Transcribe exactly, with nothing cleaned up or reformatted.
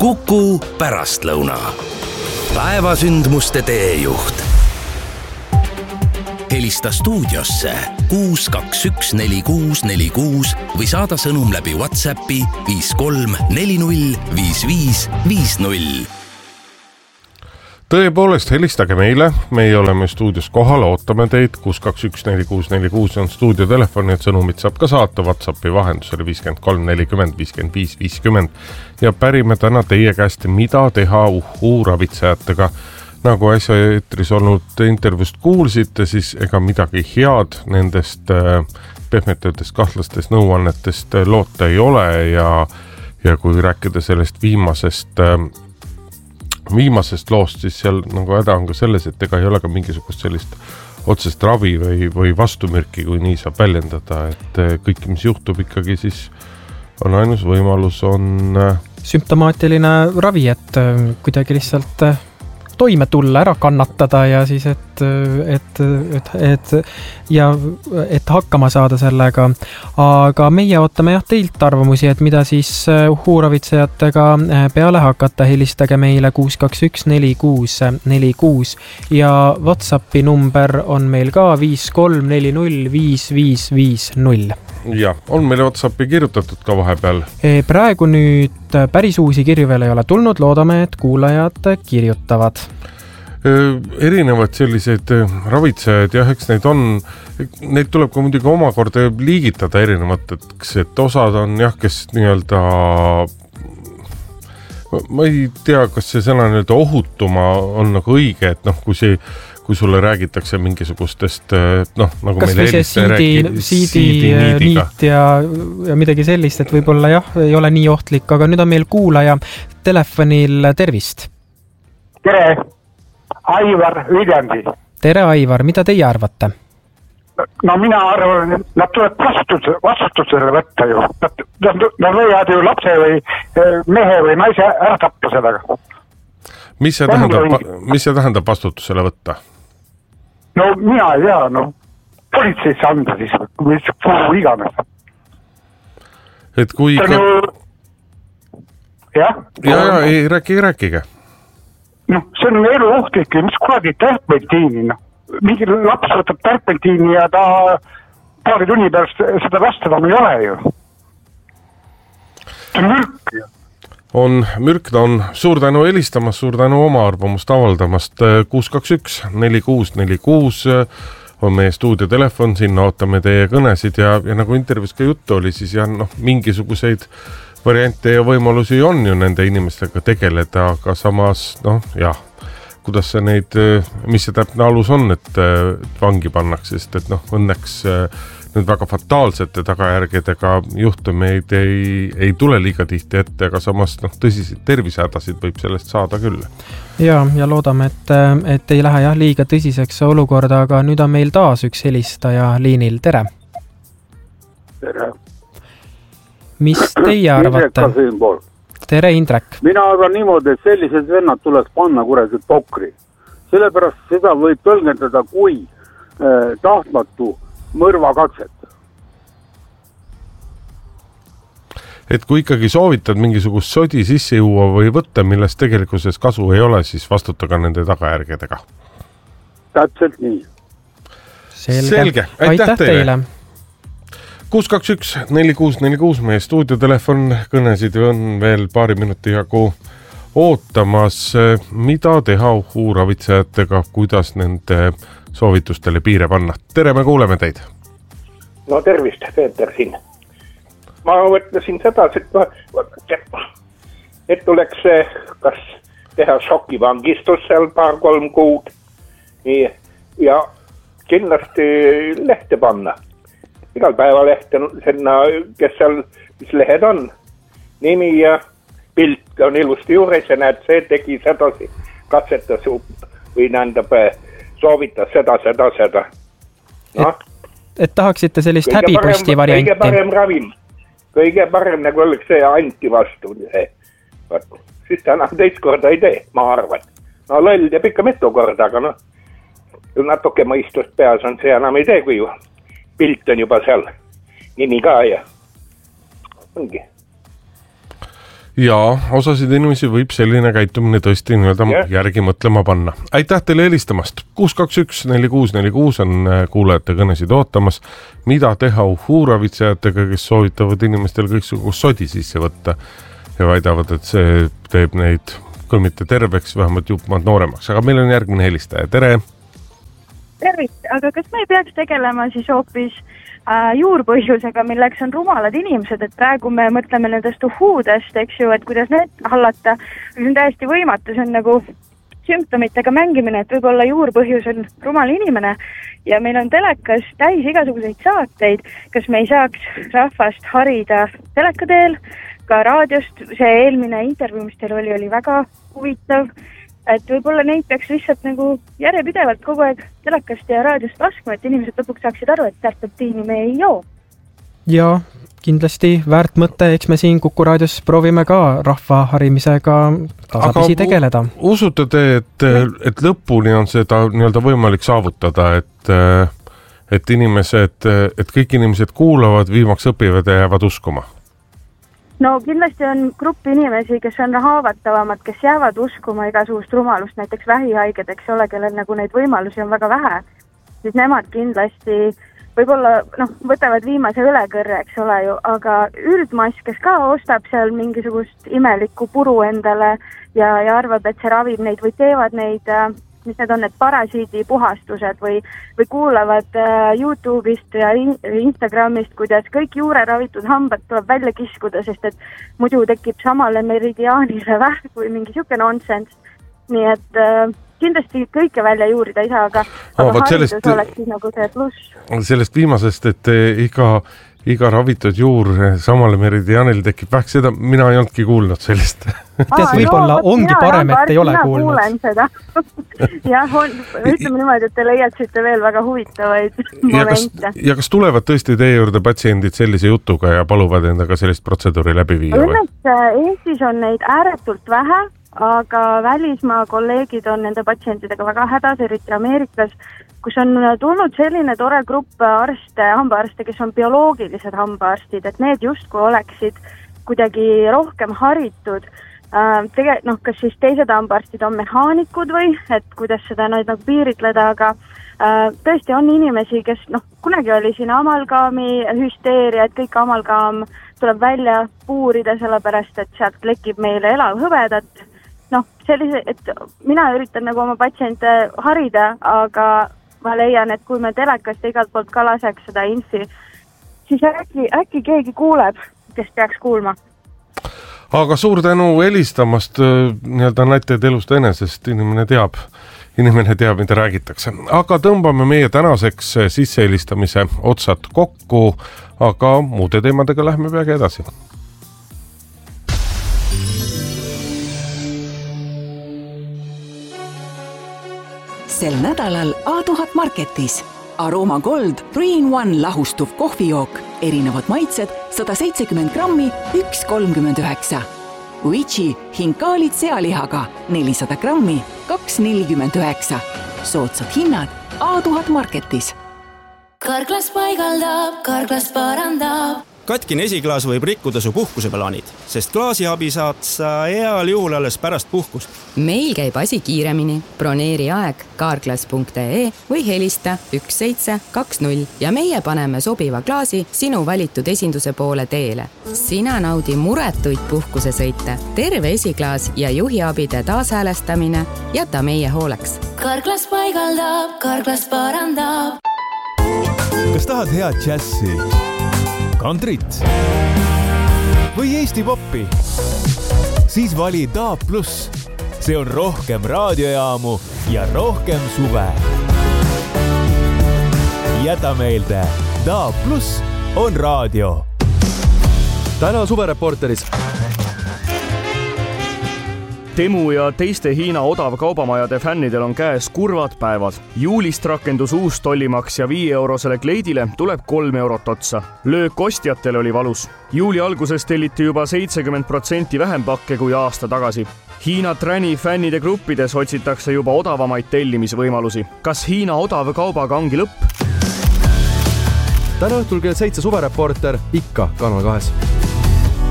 Kuku pärastlõuna. Päevasündmuste teejuht. Helista stuudiosse kuus kaks üks neli kuus neli kuus või saada sõnum läbi WhatsAppi viis kolm neli null viis viis viis null. Tõepoolest, helistage meile, meie oleme stuudios kohal, ootame teid, kuus kaks üks neli kuus neli kuus on stuudiotelefon, et sõnumit saab ka saata WhatsAppi vahendusele viis kolm nelikümmend viiskümmend viis viiskümmend ja pärime täna teie käest, mida teha uhuu ravitsejatega. Nagu äsja eetris olnud intervjuust kuulsite, siis ega midagi head nendest pehmetõudest kahtlastest nõuannetest loota ei ole ja, ja kui rääkida sellest viimasest viimasest loost, siis seal nagu häda on ka selles, et ega ei ole ka mingisugust sellist otsest ravi või, või vastumürki, kui nii saab väljendada, et kõik, mis juhtub ikkagi, siis on ainus võimalus on sümptomaatiline ravi, et kuidagi lihtsalt toime tulla, ära kannatada ja siis, et, et, et, et, ja, et hakkama saada sellega. Aga meie ootame jah teilt arvamusi, et mida siis uhuuravitsejatega peale hakata. Helistage meile kuus kaks üks neli kuus neli kuus ja WhatsAppi number on meil ka viis kolm neli null viis viis viis null. Ja, on meile WhatsAppi kirjutatud ka vahepeal. Praegu nüüd päris uusi kirju veel ei ole tulnud, loodame, et kuulajad kirjutavad. Erinevad sellised ravitsejad, jah, eks neid on, neid tuleb ka muidugi omakorda liigitada erinevateks, et osad on jah, kes nii-öelda, ma ei tea, kas see sõna nii-öelda ohutuma on nagu õige, et noh, kui see kui sulle räägitakse mingisugustest, noh, nagu kas meil heliste räägi, siidi niit ja, ja midagi sellist, et võib-olla jah, ei ole nii ohtlik, aga nüüd on meil kuulaja telefonil, tervist. Tere, Aivar Viljandi. Tere, Aivar, mida teie arvate? No mina arvan, et nad tuleb vastutus, vastutusele võtta ju. Nad, nad, nad võivad ju lapse või mehe või naise ära tappa sellega. Mis see tähendab, mis see tähendab vastutusele võtta? No mina ei tea, no politseisse anda siis, mis puhu iganes. Et kui ikka... Jah? Ja, ja, ei, rääkige, rääkige. Noh, see on elu ohtlik, mis kuradi tärpentiini, noh. Mingi laps võtab tärpentiini ja ta paari tunni pärast seda vastada ei ole ju. See on mürk ju. On mürk, ta on suur tänu helistamas, suur tänu oma arvamust avaldamast. kuus kaks üks neli kuus neli kuus on meie stuudiotelefon, sinna ootame teie kõnesid ja, ja nagu intervjuus ka juttu oli, siis jah, noh, mingisuguseid variante ja võimalusi on ju nende inimestega tegeleda, aga samas, noh, jah, kuidas see neid, mis see täpne alus on, et vangi pannakse, sest et noh, õnneks nüüd väga fataalsete tagajärgedega juhtumeid ei, ei tule liiga tihti ette, aga samas noh, tõsiseid tervisehädasid võib sellest saada küll. Ja, ja loodame, et, et ei lähe jah liiga tõsiseks olukorda, aga nüüd on meil taas üks helistaja liinil. Tere! Tere! Mis teie arvate? Tere, Indrek! Mina arvan niimoodi, et sellised vennad tuleks panna kuradi pokri. Sellepärast seda võib tõlgendada kui eh, tahtmatu mõrvakatset. Et kui ikkagi soovitad mingisugust sodi sisse juua või võtta, millest tegelikkuses kasu ei ole, siis vastuta nende tagajärgedega. Täpselt nii. Selge. Selge. Aitäh, Aitäh teile. teile. kuus kaks üks neli kuus neli kuus meie stuudiotelefon, kõnesid on veel paari minuti jagu ootamas. Mida teha uhuuravitsejatega, kuidas nende soovitustele piire panna? Tere, me kuuleme teid. No tervist, Peeter siin. Ma võtlesin seda, et, et tuleks kas teha šokivangistus seal paar-kolm kuud ja kindlasti lehte panna. Igal päeva lehte, sinna, kes seal, mis lehed on, nimi ja pilt on ilusti juures ja näed, see tegi sedasi, katsetas või näendab soovitas seda, seda, seda. No? Et, et tahaksite sellist kõige häbiposti parem, varianti? Kõige parem ravim. Kõige parem nagu oleks see anti vastu. Siis ta enam teist korda ei tee, ma arvan. No loll teeb ikka mitu korda, aga noh, natuke mõistust peas on see enam ei tee, kui ju pilt on juba seal nimi ka ja ongi. ja osasid inimesi võib selline käitumine tõesti nii-öelda yeah. järgi mõtlema panna. Aitäh teile helistamast. kuus kaks üks neli kuus neli kuus on kuulajate kõnesid ootamas. Mida teha uhuuravitsejatega, kes soovitavad inimestel kõiksugust sodi sisse võtta ja väidavad, et see teeb neid küll mitte terveks, vähemalt jupmad nooremaks. Aga meil on järgmine helistaja. Tere! Tervist, aga kas me ei peaks tegelema siis hoopis äh, juurpõhjusega, milleks on rumalad inimesed, et praegu me mõtleme nendest uhuudest, eks ju, et kuidas need hallata, see on täiesti võimatu, see on nagu sümptomitega mängimine, et võib-olla juurpõhjus on rumal inimene ja meil on telekas täis igasuguseid saateid, kas me ei saaks rahvast harida teleka teel, ka raadiost, see eelmine intervjuu, mis teil oli, oli väga huvitav, et võib-olla neid peaks lihtsalt nagu järjepidevalt kogu aeg telekast ja raadiost laskma, et inimesed lõpuks saaksid aru, et terpentiini me ei joo. Ja kindlasti väärt mõte, eks me siin Kuku raadios proovime ka rahva harimisega tasapisi tegeleda. Usute te, et, et lõpuni on seda nii-öelda võimalik saavutada, et, et inimesed, et kõik inimesed kuulavad, viimaks õpivad ja jäävad uskuma? No kindlasti on grupp inimesi, kes on haavatavamad, kes jäävad uskuma igasugust rumalust, näiteks vähihaiged, eks ole, kellel nagu neid võimalusi on väga vähe, siis nemad kindlasti võib-olla noh, võtavad viimase õlekõrre, eks ole ju, aga üldmass, kes ka ostab seal mingisugust imelikku puru endale ja, ja arvab, et see ravib neid või teevad neid, mis need on need parasiidipuhastused või, või kuulavad äh, YouTube'ist ja in- Instagramist, kuidas kõik juureravitud hambad tuleb välja kiskuda, sest et muidu tekib samale meridiaanile vähk või mingi siuke nonsense. Nii et äh, kindlasti kõike välja juurida ei saa, aga, oh, aga haridus sellest, oleks siis nagu see pluss. Sellest viimasest, et iga, iga ravitud juur samale meridiaanile tekib vähk, seda mina ei olnudki kuulnud sellist. Tead, võib-olla ongi parem, et ei ole kuulnud. Mina kuulen seda. Jah, on, ütleme niimoodi, et te leiatsite veel väga huvitavaid momente. Ja kas tulevad tõesti teie juurde patsiendid sellise jutuga ja paluvad endaga sellist protseduuri läbi viia? Õnneks Eestis on neid ääretult vähe, aga välismaa kolleegid on nende patsientidega väga hädas, eriti Ameerikas, kus on tulnud selline tore grupp arste, hambaarste, kes on bioloogilised hambaarstid, et need justkui oleksid kuidagi rohkem haritud. Tege, noh, kas siis teised hambaarstid on mehaanikud või, et kuidas seda neid nagu piiritleda, aga äh, tõesti on inimesi, kes noh, kunagi oli siin amalgaami hüsteeria, et kõik amalgaam tuleb välja puurida, sellepärast, et sealt lekib meile elav hõbedat. Noh, sellise, et mina üritan nagu oma patsiente harida, aga ma leian, et kui me telekast igalt poolt ka laseks seda infi, siis äkki, äkki keegi kuuleb, kes peaks kuulma. Aga suur tänu helistamast, nii-öelda näiteid elust enesest, inimene teab, inimene teab, mida räägitakse. Aga tõmbame meie tänaseks sissehelistamise otsad kokku, aga muude teemadega lähme peagi edasi. Sel nädalal A tuhat Marketis Aroma Gold three in one lahustuv kohvijook, erinevad maitsed, sada seitsekümmend grammi, üks kolmkümmend üheksa. Uichi hinkaalid sealihaga, nelisada grammi, kaks nelikümmend üheksa. Soodsad hinnad A tuhat Marketis. Karklas paigaldab, Karklas parandab. Katkine esiklaas võib rikkuda su puhkuseplaanid, sest klaasiabi saad sa heal juhul alles pärast puhkust. Meil käib asi kiiremini. Broneeri aeg karklas punkt ee või helista üks seitse kaks null ja meie paneme sobiva klaasi sinu valitud esinduse poole teele. Sina naudi muretuid puhkusesõite, terve esiklaas ja juhiabide taashäälestamine jäta meie hooleks. Karklas paigaldab, Karklas parandab. Kas tahad head džässi? Kantrit või Eesti poppi? Siis vali Daab Plus. See on rohkem raadiojaamu ja rohkem suve. Jäta meelde, Daab Plus on raadio. Täna suvereporteris. Temu ja teiste Hiina odavkaubamajade fännidel on käes kurvad päevad. Juulist rakendus uus tollimaks ja viie eurosele kleidile tuleb kolm eurot otsa. Löök ostjatel oli valus. Juuli alguses telliti juba seitsekümmend protsenti vähem pakke kui aasta tagasi. Hiina Träni fännide gruppides otsitakse juba odavamaid tellimisvõimalusi. Kas Hiina odavkaubaga ongi lõpp? Täna õhtul kell seitse suvereporter ikka Kanal kahes.